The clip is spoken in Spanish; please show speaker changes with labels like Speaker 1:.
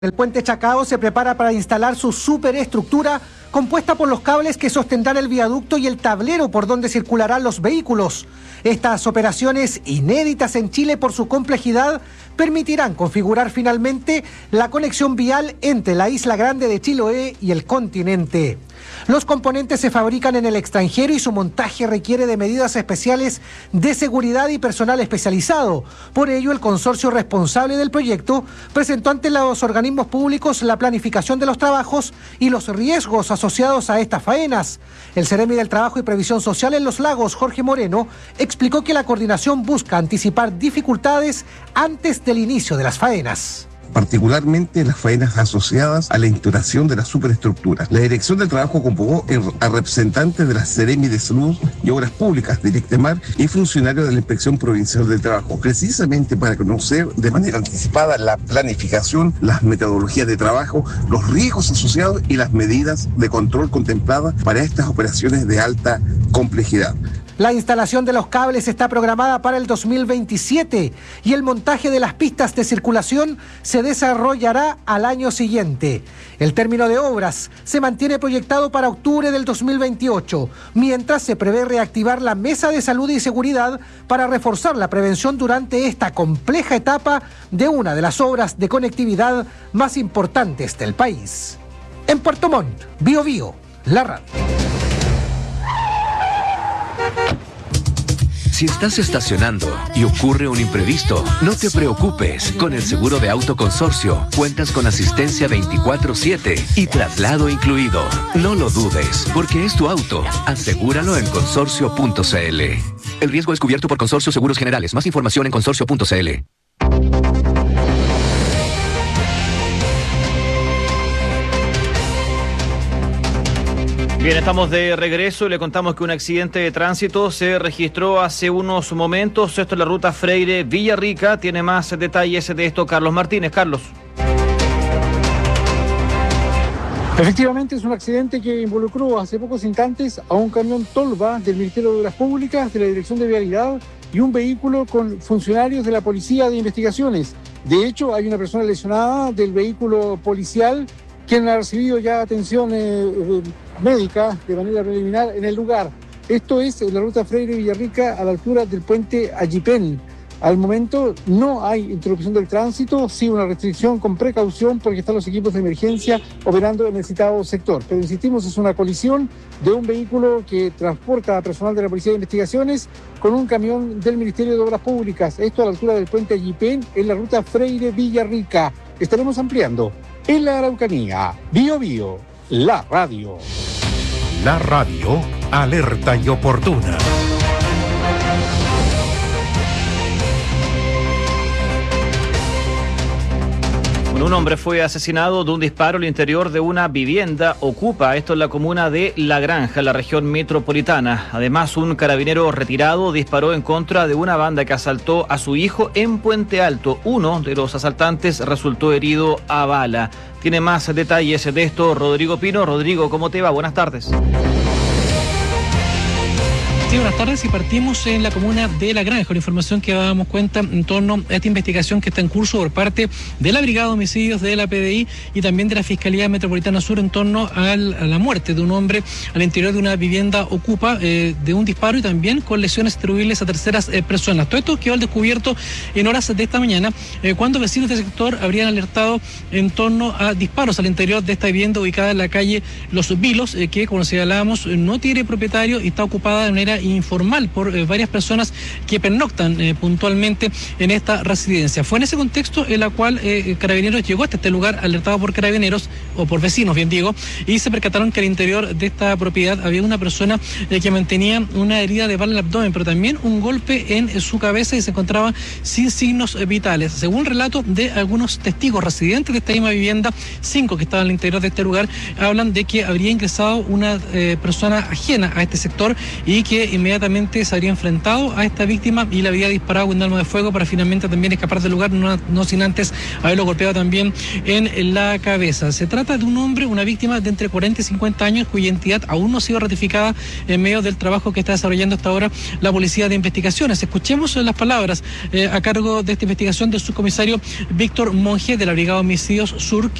Speaker 1: El puente Chacao se prepara para instalar su superestructura compuesta por los cables que sostendrán el viaducto y el tablero por donde circularán los vehículos. Estas operaciones, inéditas en Chile por su complejidad, permitirán configurar finalmente la conexión vial entre la isla grande de Chiloé y el continente. Los componentes se fabrican en el extranjero y su montaje requiere de medidas especiales de seguridad y personal especializado. Por ello, el consorcio responsable del proyecto presentó ante los organismos públicos la planificación de los trabajos y los riesgos asociados a estas faenas. El Seremi del Trabajo y Previsión Social en Los Lagos, Jorge Moreno, explicó que la coordinación busca anticipar dificultades antes del inicio de las faenas,
Speaker 2: particularmente las faenas asociadas a la instalación de la superestructura. La Dirección del Trabajo convocó a representantes de la Seremi de Salud y Obras Públicas de Directemar y funcionarios de la Inspección Provincial del Trabajo, precisamente para conocer de manera anticipada la planificación, las metodologías de trabajo, los riesgos asociados y las medidas de control contempladas para estas operaciones de alta complejidad.
Speaker 1: La instalación de los cables está programada para el 2027 y el montaje de las pistas de circulación se desarrollará al año siguiente. El término de obras se mantiene proyectado para octubre del 2028, mientras se prevé reactivar la Mesa de Salud y Seguridad para reforzar la prevención durante esta compleja etapa de una de las obras de conectividad más importantes del país. En Puerto Montt, Biobío, la radio.
Speaker 3: Si estás estacionando y ocurre un imprevisto, no te preocupes. Con el seguro de auto Consorcio, cuentas con asistencia 24/7 y traslado incluido. No lo dudes, porque es tu auto. Asegúralo en consorcio.cl. El riesgo es cubierto por Consorcio Seguros Generales. Más información en consorcio.cl.
Speaker 4: Bien, estamos de regreso y le contamos que un accidente de tránsito se registró hace unos momentos. Esto es la ruta Freire-Villarrica. Tiene más detalles de esto Carlos Martínez. Carlos.
Speaker 5: Efectivamente, es un accidente que involucró hace pocos instantes a un camión Tolva del Ministerio de Obras Públicas, de la Dirección de Vialidad y un vehículo con funcionarios de la Policía de Investigaciones. De hecho, hay una persona lesionada del vehículo policial quien ha recibido ya atención médica de manera preliminar en el lugar. Esto es la ruta Freire-Villarrica a la altura del puente Allipén. Al momento no hay interrupción del tránsito, sí una restricción con precaución porque están los equipos de emergencia operando en el citado sector. Pero insistimos, es una colisión de un vehículo que transporta a personal de la Policía de Investigaciones con un camión del Ministerio de Obras Públicas. Esto a la altura del puente Allipén en la ruta Freire-Villarrica. Estaremos ampliando en la Araucanía. Biobío, la radio.
Speaker 6: La radio, alerta y oportuna.
Speaker 4: Un hombre fue asesinado de un disparo al interior de una vivienda Ocupa, esto en la comuna de La Granja, en la región metropolitana. Además, un carabinero retirado disparó en contra de una banda que asaltó a su hijo en Puente Alto. Uno de los asaltantes resultó herido a bala. Tiene más detalles de esto Rodrigo Pino. Rodrigo, ¿cómo te va? Buenas tardes.
Speaker 7: Sí, buenas tardes y partimos en la comuna de La Granja, la información que dábamos cuenta en torno a esta investigación que está en curso por parte de la Brigada de Homicidios de la PDI y también de la Fiscalía Metropolitana Sur en torno a la muerte de un hombre al interior de una vivienda Ocupa de un disparo y también con lesiones atribuibles a terceras personas. Todo esto quedó al descubierto en horas de esta mañana cuando vecinos del sector habrían alertado en torno a disparos al interior de esta vivienda ubicada en la calle Los Vilos, que como señalábamos no tiene propietario y está ocupada de manera informal por varias personas que pernoctan puntualmente en esta residencia. Fue en ese contexto en la cual Carabineros llegó hasta este lugar alertado por Carabineros, o por vecinos bien digo, y se percataron que al interior de esta propiedad había una persona que mantenía una herida de bala en el abdomen, pero también un golpe en su cabeza y se encontraba sin signos vitales. Según relato de algunos testigos residentes de esta misma vivienda, 5 que estaban al interior de este lugar, hablan de que habría ingresado una persona ajena a este sector y que inmediatamente se habría enfrentado a esta víctima y le había disparado con un arma de fuego para finalmente también escapar del lugar, no sin antes haberlo golpeado también en la cabeza. Se trata de un hombre, una víctima de entre 40 y 50 años, cuya identidad aún no ha sido ratificada en medio del trabajo que está desarrollando hasta ahora la Policía de Investigaciones. Escuchemos las palabras a cargo de esta investigación del subcomisario Víctor Monge de la Brigada de Homicidios Sur,